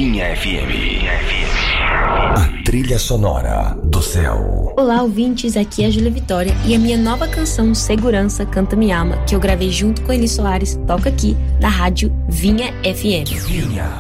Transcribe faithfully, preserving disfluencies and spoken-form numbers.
Vinha F M. A trilha sonora do céu. Olá, ouvintes, aqui é a Júlia Vitória e a minha nova canção Segurança Canta Me Ama, que eu gravei junto com Eli Soares, toca aqui na rádio Vinha F M. Vinha